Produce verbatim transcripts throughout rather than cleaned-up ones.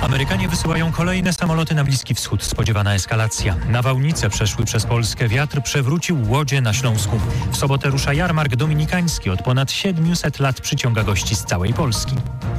Amerykanie wysyłają kolejne samoloty na Bliski Wschód. Spodziewana eskalacja. Nawałnice przeszły przez Polskę. Wiatr przewrócił łodzie na Śląsku. W sobotę rusza jarmark dominikański. Od ponad siedmiuset lat przyciąga gości z całej Polski.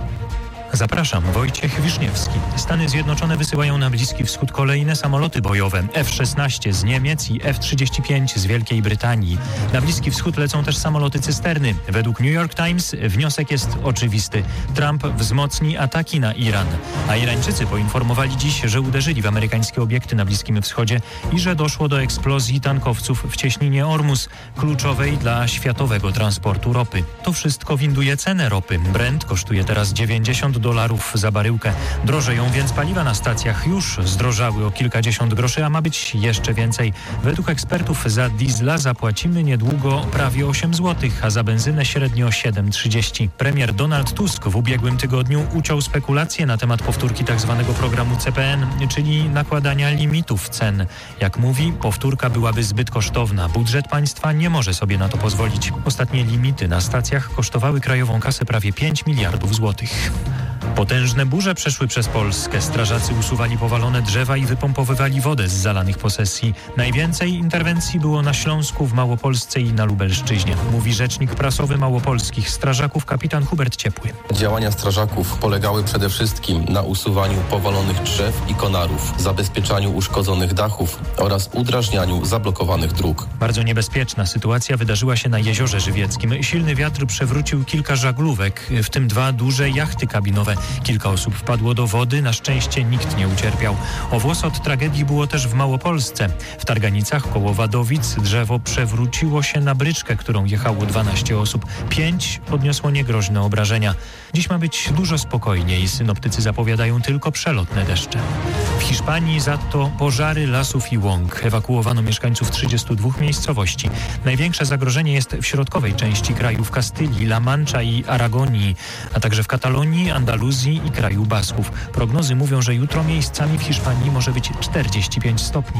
Zapraszam, Wojciech Wiszniewski. Stany Zjednoczone wysyłają na Bliski Wschód kolejne samoloty bojowe F szesnaście z Niemiec i F trzydzieści pięć z Wielkiej Brytanii. Na Bliski Wschód lecą też samoloty cysterny. Według New York Times wniosek jest oczywisty. Trump wzmocni ataki na Iran. A Irańczycy poinformowali dziś, że uderzyli w amerykańskie obiekty na Bliskim Wschodzie i że doszło do eksplozji tankowców w cieśninie Ormus, kluczowej dla światowego transportu ropy. To wszystko winduje cenę ropy. Brent kosztuje teraz dziewięćdziesiąt dolarów za baryłkę. Drożeją więc paliwa na stacjach. Już zdrożały o kilkadziesiąt groszy, a ma być jeszcze więcej. Według ekspertów za diesla zapłacimy niedługo prawie osiem złotych, a za benzynę średnio siedem trzydzieści. Premier Donald Tusk w ubiegłym tygodniu uciął spekulacje na temat powtórki tzw. programu C P N, czyli nakładania limitów cen. Jak mówi, powtórka byłaby zbyt kosztowna. Budżet państwa nie może sobie na to pozwolić. Ostatnie limity na stacjach kosztowały krajową kasę prawie pięć miliardów złotych. Potężne burze przeszły przez Polskę. Strażacy usuwali powalone drzewa i wypompowywali wodę z zalanych posesji. Najwięcej interwencji było na Śląsku, w Małopolsce i na Lubelszczyźnie. Mówi rzecznik prasowy małopolskich strażaków kapitan Hubert Ciepły. Działania strażaków polegały przede wszystkim na usuwaniu powalonych drzew i konarów, zabezpieczaniu uszkodzonych dachów oraz udrażnianiu zablokowanych dróg. Bardzo niebezpieczna sytuacja wydarzyła się na Jeziorze Żywieckim. Silny wiatr przewrócił kilka żaglówek, w tym dwa duże jachty kabinowe. Kilka osób wpadło do wody, na szczęście nikt nie ucierpiał. O włos od tragedii było też w Małopolsce. W Targanicach koło Wadowic drzewo przewróciło się na bryczkę, którą jechało dwanaście osób. Pięć odniosło niegroźne obrażenia. Dziś ma być dużo spokojniej. Synoptycy zapowiadają tylko przelotne deszcze. W Hiszpanii za to pożary lasów i łąk. Ewakuowano mieszkańców trzydziestu dwóch miejscowości. Największe zagrożenie jest w środkowej części kraju, w Kastylii, La Mancha i Aragonii, a także w Katalonii, Andaluzji i kraju Basków. Prognozy mówią, że jutro miejscami w Hiszpanii może być czterdzieści pięć stopni.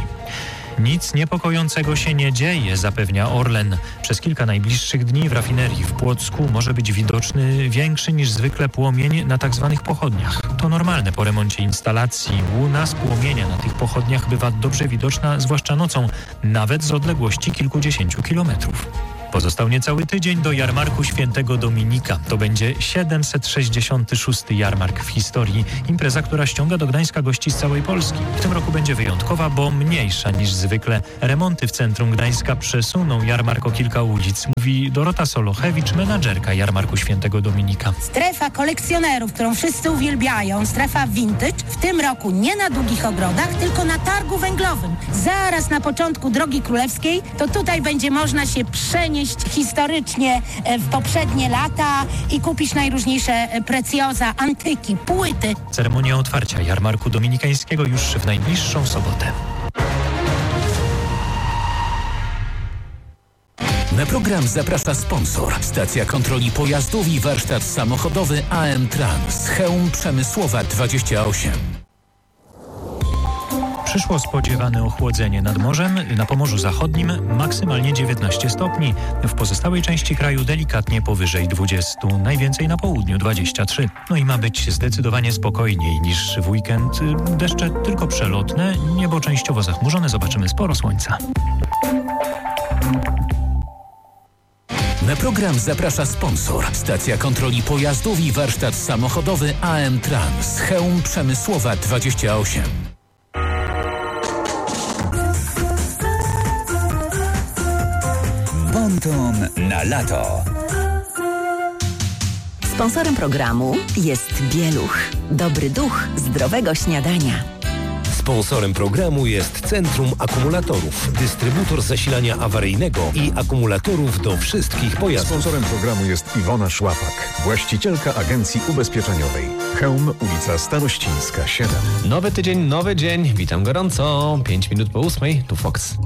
Nic niepokojącego się nie dzieje, zapewnia Orlen. Przez kilka najbliższych dni w rafinerii w Płocku może być widoczny większy niż zwykle płomień na tzw. pochodniach. To normalne po remoncie instalacji. Łuna z płomienia na tych pochodniach bywa dobrze widoczna, zwłaszcza nocą, nawet z odległości kilkudziesięciu kilometrów. Pozostał niecały tydzień do jarmarku Świętego Dominika. To będzie siedemset sześćdziesiąty szósty jarmark w historii. Impreza, która ściąga do Gdańska gości z całej Polski. W tym roku będzie wyjątkowa, bo mniejsza niż zwykle. Remonty w centrum Gdańska przesuną jarmark o kilka ulic, mówi Dorota Solochewicz, menadżerka jarmarku Świętego Dominika. Strefa kolekcjonerów, którą wszyscy uwielbiają, strefa vintage, w tym roku nie na Długich Ogrodach, tylko na targu węglowym. Zaraz na początku Drogi Królewskiej, to tutaj będzie można się przenieść historycznie w poprzednie lata i kupić najróżniejsze precjoza, antyki, płyty. Ceremonia otwarcia jarmarku dominikańskiego już w najbliższą sobotę. Na program zaprasza sponsor. Stacja kontroli pojazdów i warsztat samochodowy A M Trans. Chełm Przemysłowa dwadzieścia osiem. Przyszło spodziewane ochłodzenie nad morzem, na Pomorzu Zachodnim maksymalnie dziewiętnaście stopni, w pozostałej części kraju delikatnie powyżej dwudziestu, najwięcej na południu dwadzieścia trzy. No i ma być zdecydowanie spokojniej niż w weekend. Deszcze tylko przelotne, niebo częściowo zachmurzone, zobaczymy sporo słońca. Na program zaprasza sponsor. Stacja kontroli pojazdów i warsztat samochodowy A M Trans. Chełm Przemysłowa dwadzieścia osiem. Bonton na lato. Sponsorem programu jest Bieluch. Dobry duch zdrowego śniadania. Sponsorem programu jest Centrum Akumulatorów, dystrybutor zasilania awaryjnego i akumulatorów do wszystkich pojazdów. Sponsorem programu jest Iwona Szłapak, właścicielka agencji ubezpieczeniowej. Chełm, ulica Starościńska siedem. Nowy tydzień, nowy dzień. Witam gorąco. Pięć minut po ósmej, tu Fox.